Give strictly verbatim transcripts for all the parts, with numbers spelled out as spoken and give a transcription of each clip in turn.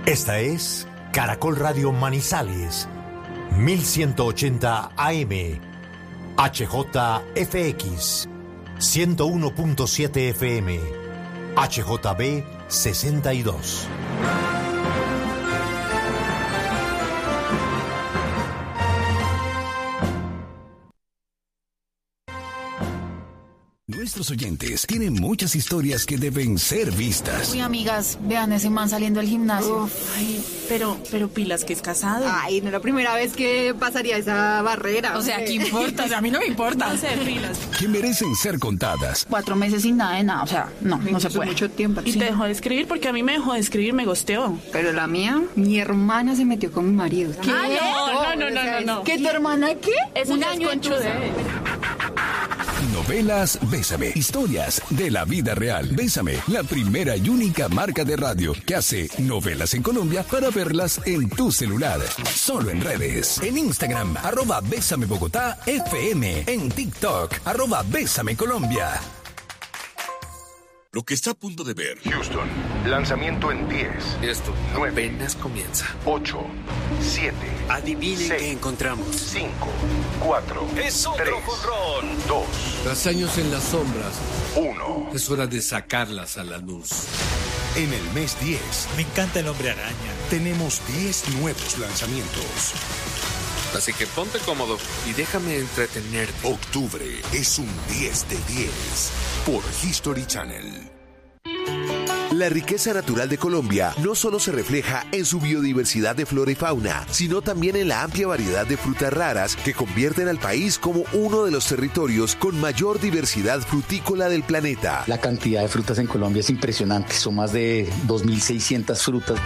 Esta es Caracol Radio Manizales, mil ciento ochenta A M, H J F X, ciento uno punto siete F M, H J B sesenta y dos. Nuestros oyentes tienen muchas historias que deben ser vistas. Uy, amigas, vean ese man saliendo del gimnasio. Uf, ay, pero, pero pilas que es casado. Ay, no es la primera vez que pasaría esa barrera. O sea, ¿qué importa? O sea, a mí no me importa. No sé, pilas. Que merecen ser contadas. Cuatro meses sin nada de nada, o sea, no, no se puede. Mucho tiempo. Y sí. te dejó de escribir porque a mí me dejó de escribir, me gosteó. Pero la mía, mi hermana se metió con mi marido. ¿Qué? Ay, no, no, no, no, no, no. ¿Qué, tu hermana qué? Es un año conchude. Novelas Bésame. Historias de la vida real. Bésame, la primera y única marca de radio que hace novelas en Colombia para verlas en tu celular. Solo en redes. En Instagram, arroba Bésame Bogotá F M. En TikTok, arroba Bésame Colombia. Lo que está a punto de ver. Houston, lanzamiento en diez. Esto nueve, apenas comienza. ocho, siete. Adivinen seis, qué encontramos. cinco, cuatro, ¡Es otro tres, jonrón! dos, Tras años en las sombras, uno. es hora de sacarlas a la luz. En el mes diez, Me encanta el Hombre Araña. tenemos diez nuevos lanzamientos. Así que ponte cómodo y déjame entretenerte. Octubre es un diez de diez por History Channel. La riqueza natural de Colombia no solo se refleja en su biodiversidad de flora y fauna, sino también en la amplia variedad de frutas raras que convierten al país como uno de los territorios con mayor diversidad frutícola del planeta. La cantidad de frutas en Colombia es impresionante, son más de dos mil seiscientas frutas.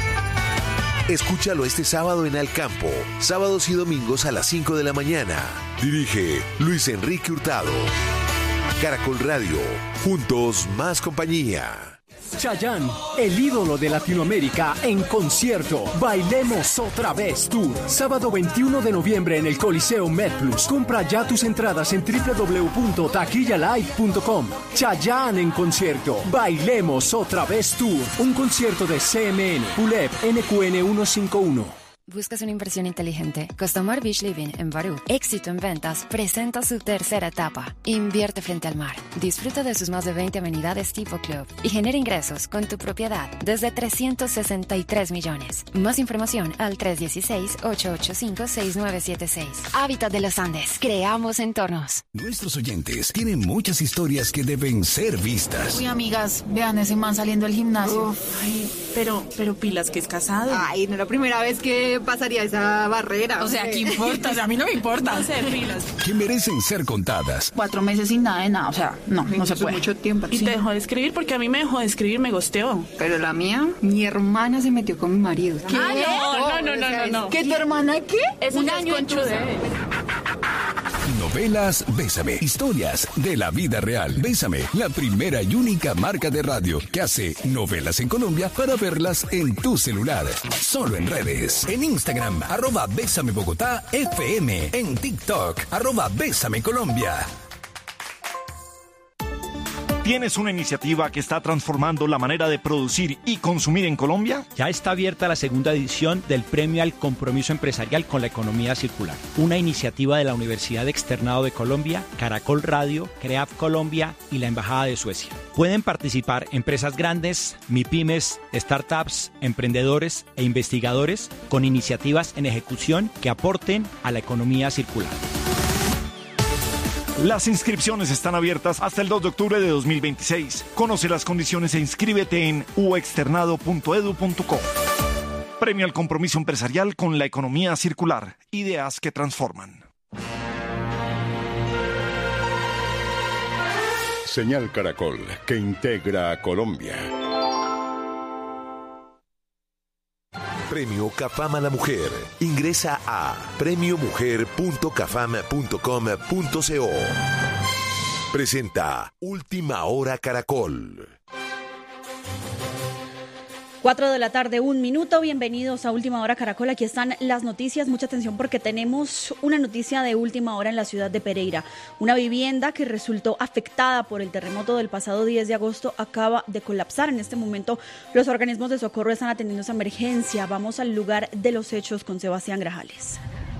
Escúchalo este sábado en Al Campo, sábados y domingos a las cinco de la mañana. Dirige Luis Enrique Hurtado. Caracol Radio, juntos más compañía. Chayanne, el ídolo de Latinoamérica, en concierto. Bailemos otra vez Tour. Sábado veintiuno de noviembre en el Coliseo MedPlus. Compra ya tus entradas en doble u doble u doble u punto taquilla live punto com. Chayanne en concierto. Bailemos otra vez Tour. Un concierto de C M N, Pulep, N Q N ciento cincuenta y uno. ¿Buscas una inversión inteligente? Costamar Beach Living en Barú, éxito en ventas, presenta su tercera etapa. Invierte frente al mar. Disfruta de sus más de veinte amenidades tipo club y genera ingresos con tu propiedad desde trescientos sesenta y tres millones. Más información al tres uno seis, ocho ocho cinco, seis nueve siete seis. Hábitat de los Andes. Creamos entornos. Nuestros oyentes tienen muchas historias que deben ser vistas. Uy, amigas, vean ese man saliendo del gimnasio. Uf, ay, pero, pero pilas que es casado. Ay, no es la primera vez que pasaría esa barrera. O sea, ¿qué importa? O sea, a mí no me importa. No sé, pilas. Que merecen ser contadas. Cuatro meses sin nada de nada, o sea, no, no se puede. Mucho tiempo. Y sí. te dejó de escribir porque a mí me dejó de escribir, me gosteó. Pero la mía, mi hermana se metió con mi marido. ¿Qué? Ay, no, no, no, no, no. ¿Qué, tu hermana qué? Es un año conchude. Novelas Bésame. Historias de la vida real. Bésame, la primera y única marca de radio que hace novelas en Colombia para verlas en tu celular. Solo en redes. En Instagram, arroba Bésame Bogotá F M. En TikTok, arroba Bésame Colombia. ¿Tienes una iniciativa que está transformando la manera de producir y consumir en Colombia? Ya está abierta la segunda edición del Premio al Compromiso Empresarial con la Economía Circular, una iniciativa de la Universidad Externado de Colombia, Caracol Radio, CREAF Colombia y la Embajada de Suecia. Pueden participar empresas grandes, MIPYMES, startups, emprendedores e investigadores con iniciativas en ejecución que aporten a la economía circular. Las inscripciones están abiertas hasta el dos de octubre de dos mil veintiséis. Conoce las condiciones e inscríbete en u externado punto edu punto co. Premio al Compromiso Empresarial con la Economía Circular. Ideas que transforman. Señal Caracol, que integra a Colombia. Premio Cafam a la Mujer. Ingresa a premio mujer punto cafam punto com punto co. Presenta Última Hora Caracol. Cuatro de la tarde, un minuto. Bienvenidos a Última Hora Caracol. Aquí están las noticias. Mucha atención porque tenemos una noticia de última hora en la ciudad de Pereira. Una vivienda que resultó afectada por el terremoto del pasado diez de agosto acaba de colapsar. En este momento los organismos de socorro están atendiendo esa emergencia. Vamos al lugar de los hechos con Sebastián Grajales.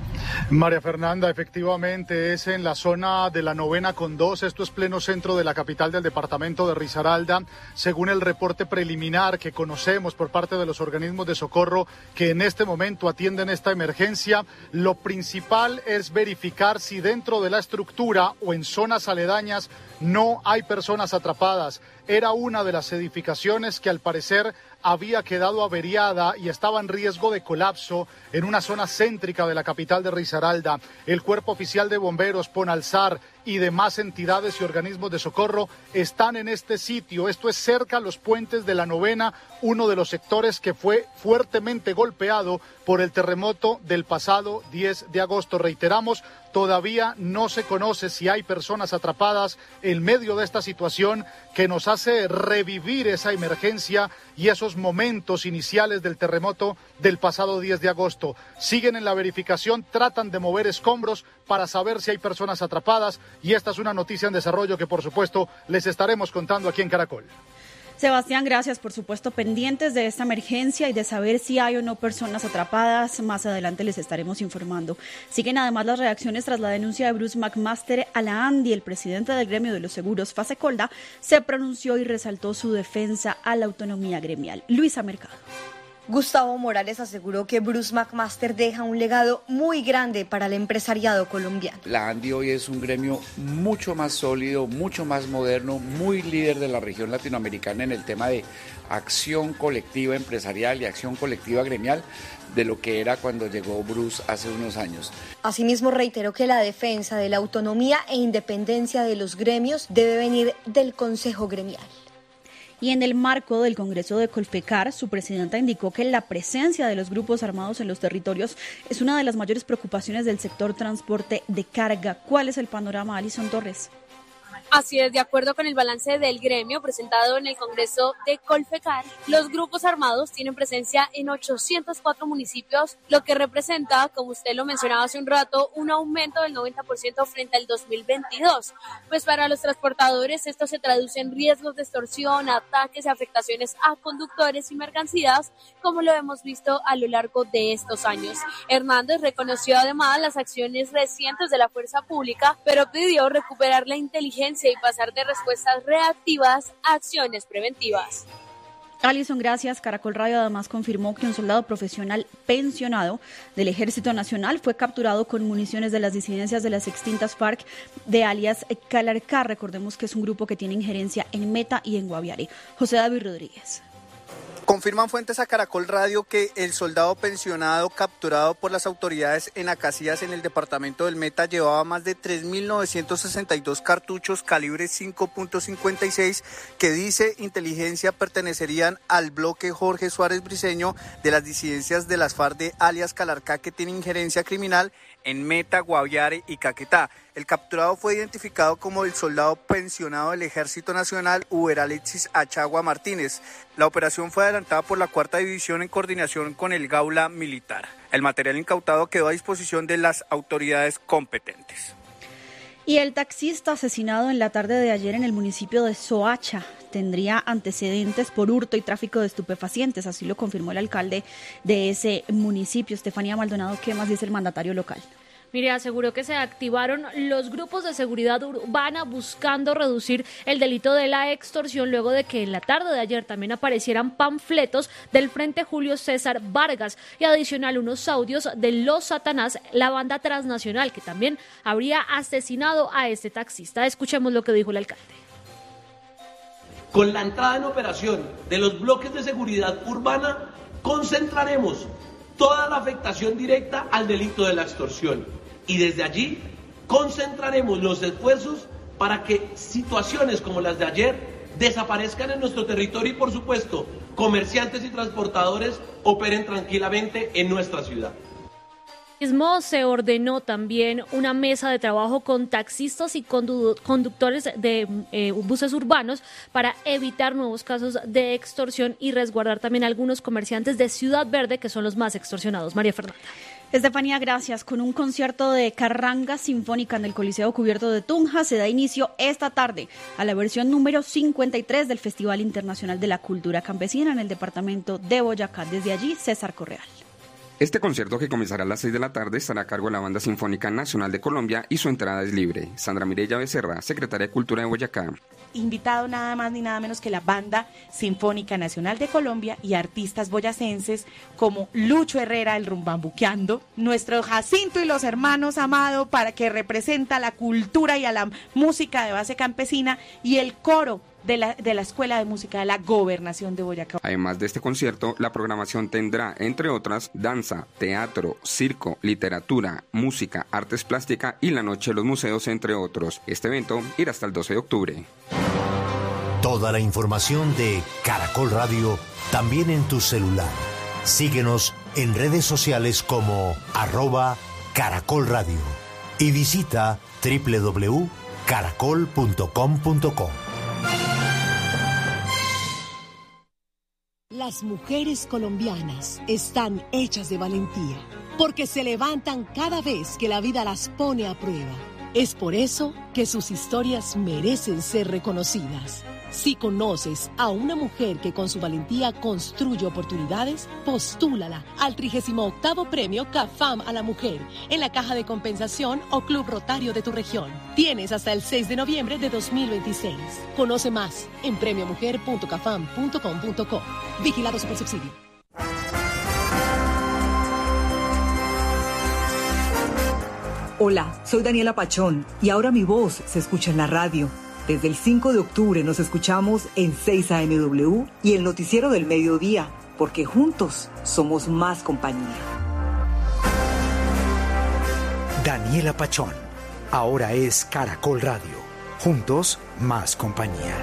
María Fernanda, efectivamente es en la zona de la novena con dos, esto es pleno centro de la capital del departamento de Risaralda, según el reporte preliminar que conocemos por parte de los organismos de socorro que en este momento atienden esta emergencia. Lo principal es verificar si dentro de la estructura o en zonas aledañas no hay personas atrapadas. Era una de las edificaciones que al parecer había quedado averiada y estaba en riesgo de colapso en una zona céntrica de la capital de Risaralda. El Cuerpo Oficial de Bomberos, Ponalsar y demás entidades y organismos de socorro están en este sitio. Esto es cerca a los puentes de la novena, uno de los sectores que fue fuertemente golpeado por el terremoto del pasado diez de agosto. Reiteramos, todavía no se conoce si hay personas atrapadas en medio de esta situación que nos hace revivir esa emergencia y esos momentos iniciales del terremoto del pasado diez de agosto. Siguen en la verificación, tratan de mover escombros para saber si hay personas atrapadas y esta es una noticia en desarrollo que por supuesto les estaremos contando aquí en Caracol. Sebastián, gracias, por supuesto, pendientes de esta emergencia y de saber si hay o no personas atrapadas. Más adelante les estaremos informando. Siguen además las reacciones tras la denuncia de Bruce McMaster a la ANDI. El presidente del gremio de los seguros, Fasecolda, se pronunció y resaltó su defensa a la autonomía gremial. Luisa Mercado. Gustavo Morales aseguró que Bruce McMaster deja un legado muy grande para el empresariado colombiano. La ANDI hoy es un gremio mucho más sólido, mucho más moderno, muy líder de la región latinoamericana en el tema de acción colectiva empresarial y acción colectiva gremial de lo que era cuando llegó Bruce hace unos años. Asimismo, reiteró que la defensa de la autonomía e independencia de los gremios debe venir del Consejo Gremial. Y en el marco del Congreso de Colpecar, su presidenta indicó que la presencia de los grupos armados en los territorios es una de las mayores preocupaciones del sector transporte de carga. ¿Cuál es el panorama, Alison Torres? Así es, de acuerdo con el balance del gremio presentado en el Congreso de Colpecar, los grupos armados tienen presencia en ochocientos cuatro municipios, lo que representa, como usted lo mencionaba hace un rato, un aumento del noventa por ciento frente al dos mil veintidós. Pues para los transportadores esto se traduce en riesgos de extorsión, ataques y afectaciones a conductores y mercancías, como lo hemos visto a lo largo de estos años. Hernández reconoció además las acciones recientes de la fuerza pública, pero pidió recuperar la inteligencia y pasar de respuestas reactivas a acciones preventivas. Alison, gracias. Caracol Radio además confirmó que un soldado profesional pensionado del Ejército Nacional fue capturado con municiones de las disidencias de las extintas FARC de alias Calarcá. Recordemos que es un grupo que tiene injerencia en Meta y en Guaviare. José David Rodríguez. Confirman fuentes a Caracol Radio que el soldado pensionado capturado por las autoridades en Acacias en el departamento del Meta llevaba más de tres mil novecientos sesenta y dos cartuchos calibre cinco punto cincuenta y seis que dice inteligencia pertenecerían al bloque Jorge Suárez Briceño de las disidencias de las FARC de alias Calarcá que tiene injerencia criminal en Meta, Guaviare y Caquetá. El capturado fue identificado como el soldado pensionado del Ejército Nacional, Uber Alexis Achagua Martínez. La operación fue adelantada por la Cuarta División en coordinación con el Gaula Militar. El material incautado quedó a disposición de las autoridades competentes. Y el taxista asesinado en la tarde de ayer en el municipio de Soacha tendría antecedentes por hurto y tráfico de estupefacientes, así lo confirmó el alcalde de ese municipio. Estefanía Maldonado, ¿qué más dice el mandatario local? Mire, aseguró que se activaron los grupos de seguridad urbana buscando reducir el delito de la extorsión luego de que en la tarde de ayer también aparecieran panfletos del Frente Julio César Vargas y adicional unos audios de Los Satanás, la banda transnacional que también habría asesinado a este taxista. Escuchemos lo que dijo el alcalde. Con la entrada en operación de los bloques de seguridad urbana concentraremos toda la afectación directa al delito de la extorsión. Y desde allí concentraremos los esfuerzos para que situaciones como las de ayer desaparezcan en nuestro territorio y, por supuesto, comerciantes y transportadores operen tranquilamente en nuestra ciudad. Se ordenó también una mesa de trabajo con taxistas y condu- conductores de eh, buses urbanos para evitar nuevos casos de extorsión y resguardar también a algunos comerciantes de Ciudad Verde, que son los más extorsionados. María Fernanda. Estefanía, gracias. Con un concierto de carranga sinfónica en el Coliseo Cubierto de Tunja se da inicio esta tarde a la versión número cincuenta y tres del Festival Internacional de la Cultura Campesina en el departamento de Boyacá. Desde allí, César Correal. Este concierto, que comenzará a las seis de la tarde, estará a cargo de la Banda Sinfónica Nacional de Colombia y su entrada es libre. Sandra Mireya Becerra, secretaria de Cultura de Boyacá. Invitado nada más ni nada menos que la Banda Sinfónica Nacional de Colombia y artistas boyacenses como Lucho Herrera, el Rumbambuqueando, nuestro Jacinto y los Hermanos Amado, para que representa la cultura y a la música de base campesina, y el coro de la, de la Escuela de Música de la Gobernación de Boyacá. Además de este concierto, la programación tendrá, entre otras, danza, teatro, circo, literatura, música, artes plásticas y la Noche de los Museos, entre otros. Este evento irá hasta el doce de octubre. Toda la información de Caracol Radio también en tu celular. Síguenos en redes sociales como arroba Caracol Radio y visita doble u doble u doble u punto caracol punto com punto co. Las mujeres colombianas están hechas de valentía, porque se levantan cada vez que la vida las pone a prueba. Es por eso que sus historias merecen ser reconocidas. Si conoces a una mujer que con su valentía construye oportunidades, postúlala al trigésimo octavo Premio CAFAM a la Mujer en la Caja de Compensación o Club Rotario de tu región. Tienes hasta el seis de noviembre de dos mil veintiséis. Conoce más en premio mujer punto cafam punto com punto co. Vigilado Supersubsidio. Hola, soy Daniela Pachón y ahora mi voz se escucha en la radio. Desde el cinco de octubre nos escuchamos en seis A M W y el Noticiero del Mediodía, porque juntos somos más compañía. Daniela Pachón, ahora es Caracol Radio. Juntos, más compañía.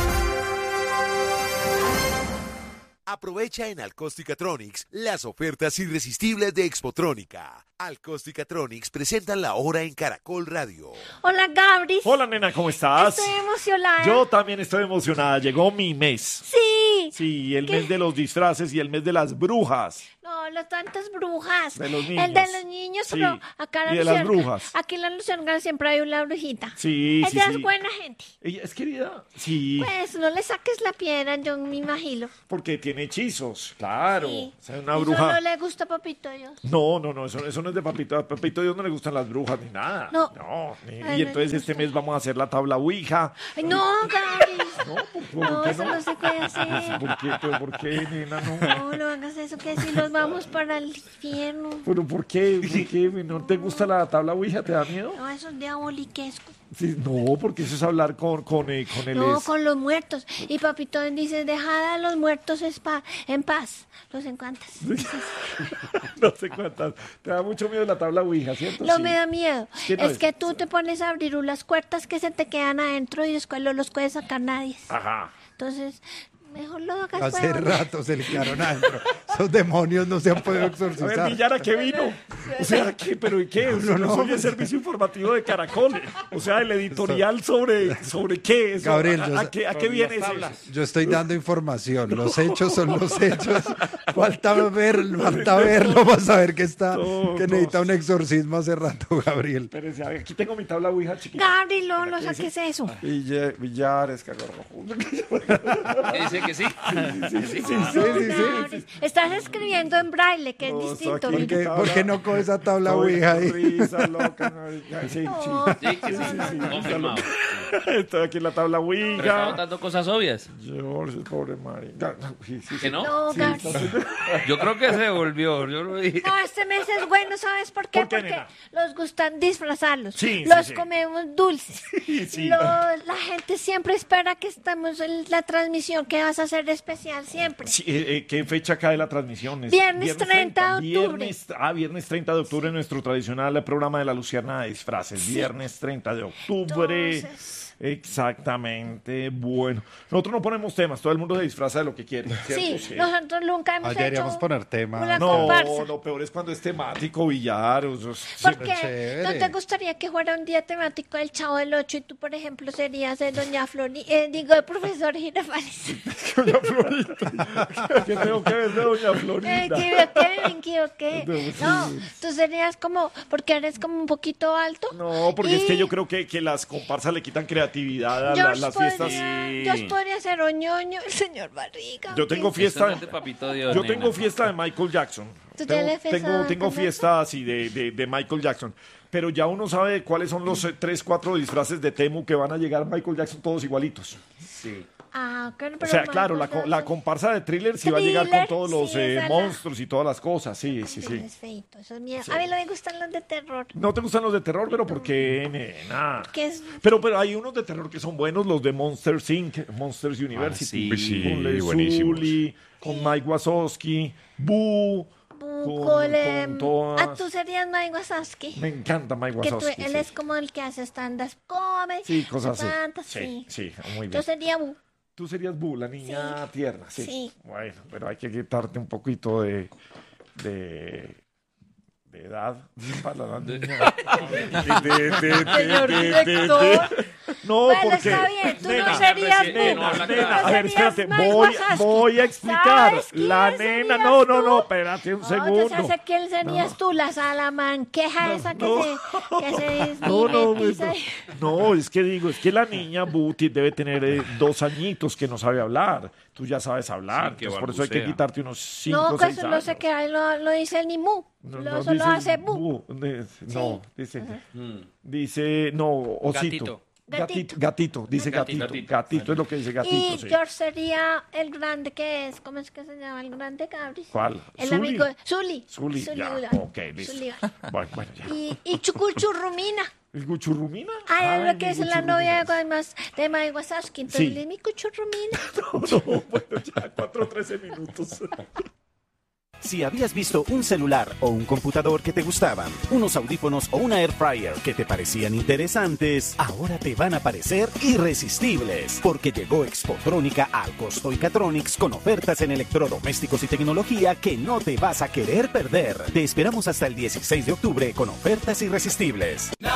Aprovecha en Alcosticatronics las ofertas irresistibles de Expotrónica. Alcosticatronics presentan la hora en Caracol Radio. Hola, Gabri. Hola, nena, ¿cómo estás? Estoy emocionada. Yo también estoy emocionada. Llegó mi mes. Sí. Sí, el ¿Qué? mes de los disfraces y el mes de las brujas. No, las tantas brujas. De los niños. El de los niños, Sí. pero acá la Y de las Luciérnaga- brujas. Aquí en la Luciérnaga siempre hay una brujita. Sí, sí, Ella sí. es buena gente. ¿Ella es querida? Sí. Pues no le saques la piedra, yo me imagino. Porque tiene hechizos, claro. Sí. O sea, una Eso bruja. no le gusta a Papito Dios. No, no, no, eso, eso no es de Papito. A Papito Dios no le gustan las brujas ni nada. No. No, ni- Ay, y no entonces le este mes vamos a hacer la tabla Ouija. Ay, no, Gabri. No, ¿por, por No, qué eso no se puede hacer. ¿Por qué? ¿Pero por qué, nena? No. No, no hagas eso, que si nos vamos para el infierno. ¿Pero por qué? ¿Por qué? ¿No te gusta la tabla Ouija? ¿Te da miedo? No, eso es diaboliquesco. Sí, no, porque eso es hablar con, con, eh, con el... No, es- con los muertos. Y Papito dice, dejad a los muertos espa- en paz. Los encantas. no sé cuántas. Te da mucho miedo la tabla Ouija, ¿cierto? No Sí. me da miedo. Es que no es es- que tú te pones a abrir unas puertas que se te quedan adentro y después no los puede sacar nadie. Ajá. Entonces, mejor lo hagas Hace fuera. rato se le quedaron adentro. Esos demonios no se han podido A exorcizar. ver, Villara, ¿qué vino? O sea, ¿qué? ¿Pero y qué? No, no, Yo soy no. el servicio informativo de Caracol. O sea, el editorial sobre, sobre qué. Eso, Gabriel, ¿a, yo a sé- qué, a qué viene eso? Yo estoy dando información. Los hechos son los hechos. Falta ver, falta verlo para saber que está, No, que no. necesita un exorcismo hace rato, Gabriel. Espérese, a ver, aquí tengo mi tabla Ouija chiquita. Gabriel, no, no ¿Qué saques eso. Villa- Villar, Escarrojo. Dice que sí. Sí, sí, sí, sí, No, sí, sí, Gabriel, estás escribiendo en braille, que es No, eso distinto. aquí- ¿Por qué, tabla- por qué no coge esa tabla Estoy Ouija ahí? con risa, loca, no, ya, sí, No. sí. Sí, que sí. Confirmado. Estoy aquí en la tabla Pero está Ouija. votando cosas obvias. George, pobre Mari. Ya, sí, sí, sí. ¿Que no? No, Sí, Gabriel. está- Yo creo que se devolvió. Yo lo dije. No, este mes es bueno, ¿sabes por qué? ¿Por qué, Porque nena? los gustan disfrazarlos. Sí, sí, los sí. comemos dulces. Sí, sí. Lo- la gente siempre espera que estemos en la transmisión que vas a hacer especial siempre. Sí, eh, eh, ¿qué fecha cae la transmisión? Es Viernes treinta de octubre. Viernes, ah, viernes treinta de octubre, nuestro tradicional programa de la Luciana de disfraces. Viernes treinta de octubre. Entonces, Exactamente. Bueno, nosotros no ponemos temas, todo el mundo se disfraza de lo que quiere. Sí, ¿cierto? nosotros nunca hemos Ah, hecho deberíamos poner temas. una No, comparsa. lo peor es cuando es temático, billaros. Porque ¿no te gustaría que fuera un día temático del Chavo del Ocho y tú, por ejemplo, serías de Doña Flori, eh, digo, el profesor Girafales? Doña Florita. ¿Qué tengo que ver de Doña Florita? Me equivoqué, me equivoqué. No, sí. No, tú serías como, porque eres como un poquito alto. No, porque y es que yo creo que, que las comparsas le quitan creatividad a la- George las podría, fiestas. George podría ser Oñoño, el señor Barriga. Yo tengo ¿qué? fiesta, Excelente, papito Dios, yo nena. tengo fiesta de Michael Jackson. ¿Tú Tengo, tienes fiesta tengo, de tengo Michael fiesta así de, de, de Michael Jackson. Pero ya uno sabe cuáles son los eh, tres, cuatro disfraces de Temu que van a llegar a Michael Jackson todos igualitos. Sí. Ah, claro, O pero sea, claro, la, co- la comparsa de Thriller sí va a llegar con Thriller, todos los sí, eh, esa la- monstruos y todas las cosas. Sí, sí, sí. Es feito, eso es miedo. Sí. A mí no me gustan los de terror. ¿No te gustan los de terror? Pero ¿por qué, nena? Que es Pero, pero hay unos de terror que son buenos, los de Monsters incorporated, Monsters University. Ah, sí, con Lee buenísimos. Sully, con Mike Wazowski, Boo. Con, Cole, con todas. ah, tú serías Mike Wazowski. Me encanta Mike Que tú, Wazowski. él sí. es como el que hace stand-up comedy. Sí, cosas así. fantasy. Sí, sí, muy bien. Yo sería Bu. Tú serías Boo, la niña tierna, sí. Sí. Bueno, pero hay que quitarte un poquito de, de, de edad para la niña. De- de- de- de- Señor de- de- director. de- No, Bueno, porque... está bien, tú nena, no serías nena, Bu. nena, Tú a ver, serías espérate, Mike voy, Wazowski. voy a explicar. ¿Sabes quién La nena, serías no, no, tú? no, espérate un No, segundo. yo sé quién serías tú, la salamanqueja esa que no. se, que se No, no, mimetiza. no, no, es que digo, es que la niña Booty debe tener eh, dos añitos que no sabe hablar. Tú ya sabes hablar, Sí, que entonces por eso hay que balbucea. quitarte unos cinco No, o que seis eso no años. sé qué, ahí lo, lo dice ni mu. No, lo, no solo dice hace bu. bu, de- no, dice, Mm. dice, no, osito. Gatito. Gatito, gatito, dice gatito, Gatito. gatito, es lo que dice gatito, Y sí. George sería el grande que es, ¿cómo es que se llama? El grande Cabris. ¿Cuál? El Zully. amigo de Zully. Zully, ya, Sullivan. ok, listo. Sullivan. Bueno, bueno, ya. Y, y Chucuchurrumina. ¿El Guchurrumina? Ay, Ay, es lo que es la novia de, Guaymas- de Mike Wazowski. Entonces Sí. le mi Cuchurrumina. No, no, bueno, ya, cuatro o trece minutos. Si habías visto un celular o un computador que te gustaban, unos audífonos o una air fryer que te parecían interesantes, ahora te van a parecer irresistibles, porque llegó Expotrónica al Costo Icatronics con ofertas en electrodomésticos y tecnología que no te vas a querer perder. Te esperamos hasta el dieciséis de octubre con ofertas irresistibles.